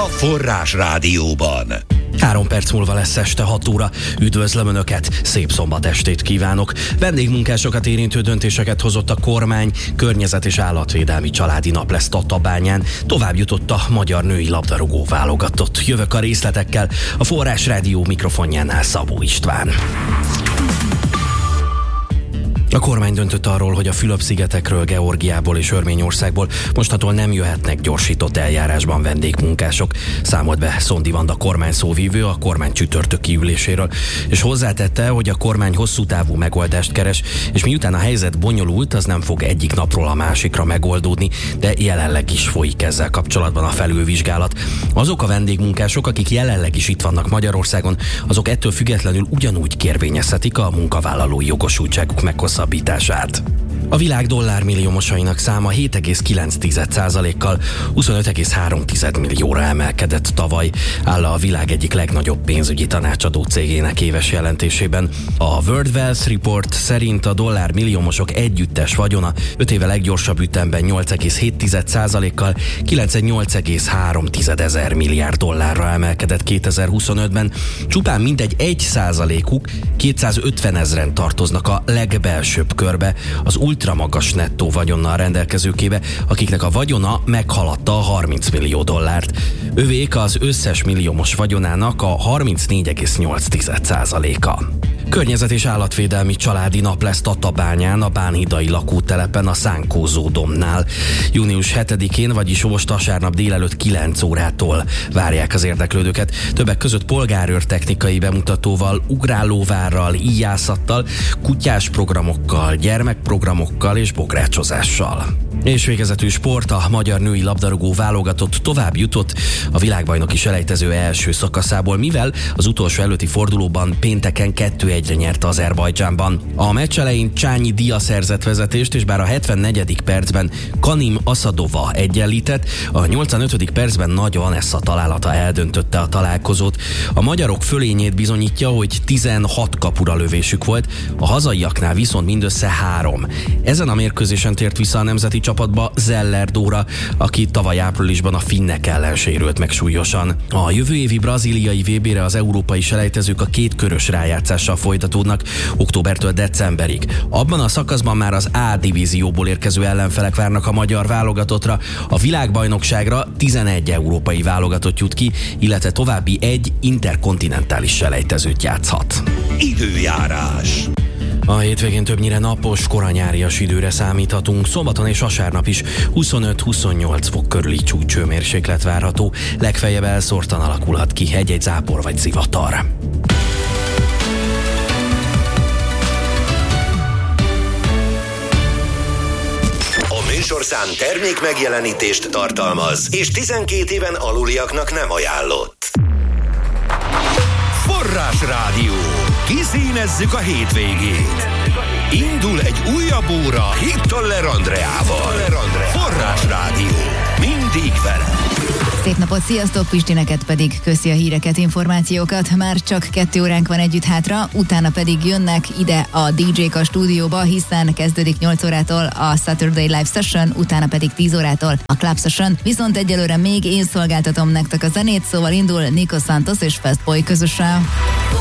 Forrás Rádióban. 3 perc múlva lesz este 6 óra. Üdvözlöm Önöket, szép szombat estét kívánok. Vendégmunkásokat érintő döntéseket hozott a kormány, környezet- és állatvédelmi családi nap lesz Tatabányán. Tovább jutott a magyar női labdarúgó válogatott. Jövök a részletekkel, a Forrás Rádió mikrofonjánál Szabó István. A kormány döntött arról, hogy a Fülöp-szigetekről, Georgiából és Örményországból mostantól nem jöhetnek gyorsított eljárásban vendégmunkások. Számolt be Szondi Vanda kormányszóvivő a kormány csütörtöki üléséről, és hozzátette, hogy a kormány hosszú távú megoldást keres, és miután a helyzet bonyolult, az nem fog egyik napról a másikra megoldódni, de jelenleg is folyik ezzel kapcsolatban a felülvizsgálat. Azok a vendégmunkások, akik jelenleg is itt vannak Magyarországon, azok ettől függetlenül ugyanúgy kérvényezhetik a munkavállalói jogosultságuk meghosszabbítását. A világ dollármilliómosainak száma 7,9%-kal 25,3 millióra emelkedett tavaly, áll a világ egyik legnagyobb pénzügyi tanácsadó cégének éves jelentésében. A World Wealth Report szerint a dollármilliómosok együttes vagyona 5 éve leggyorsabb ütemben 8,7%-kal 98,3 ezer milliárd dollárra emelkedett 2025-ben. Csupán mindegy 1%-uk, 250 ezeren tartoznak a legbelsőbb körbe, az ultramagas nettó vagyonnal rendelkezőkébe, akiknek a vagyona meghaladta a 30 millió dollárt. Övék az összes milliómos vagyonának a 34,8%-a. Környezet- és állatvédelmi családi nap lesz Tatabányán, a bánhidai lakótelepen, a Szánkózó dombnál. Június 7-én, vagyis most vasárnap délelőtt 9 órától várják az érdeklődőket. Többek között polgárőr technikai bemutatóval, ugrálóvárral, íjászattal, kutyás programokkal, gyermekprogramokkal és bográcsozással. És végezetül sport, a magyar női labdarúgó válogatott tovább jutott a világbajnoki selejtező első szakaszából, mivel az utolsó előtti fordulóban pénteken 2-1-re nyerte Azerbajdzsánban. A meccs elején Csányi Dia szerzett vezetést, és bár a 74. percben Kanim Asadova egyenlített, a 85. percben Nagy Vanessa találata eldöntötte a találkozót. A magyarok fölényét bizonyítja, hogy 16 kapura lövésük volt, a hazaiaknál viszont mindössze 3. Ezen a mérkőzésen tért vissza a nemzeti csapatba Zeller Dóra, aki tavaly áprilisban a finnek ellen sérült meg súlyosan. A jövő évi brazíliai VB-re az európai selejtezők a 2 körös rájátszással folytatódnak októbertől decemberig. Abban a szakaszban már az A divízióból érkező ellenfelek várnak a magyar válogatottra. A világbajnokságra 11 európai válogatott jut ki, illetve további 1 interkontinentális selejtezőt játszhat. Időjárás. A hétvégén többnyire napos, koranyárias időre számíthatunk, szombaton és vasárnap is 25-28 fok körüli csúcshőmérséklet várható, legfeljebb elszórtan alakulhat ki egy-egy zápor vagy zivatar. A műsorszám termék megjelenítést tartalmaz, és 12 éven aluliaknak nem ajánlott. Forrás Rádió. Kiszínezzük a hétvégét. Indul egy újabb óra Hittoller Andreával. Forrás Rádió. Mindig vele. Szép napot, sziasztok! Pisti, neked pedig köszi a híreket, információkat. Már csak 2 óránk van együtt hátra, utána pedig jönnek ide a DJ-k a stúdióba, hiszen kezdődik 8 órától a Saturday Live Session, utána pedig 10 órától a Club Session. Viszont egyelőre még én szolgáltatom nektek a zenét, szóval indul Nico Santos és Fastboy közösen.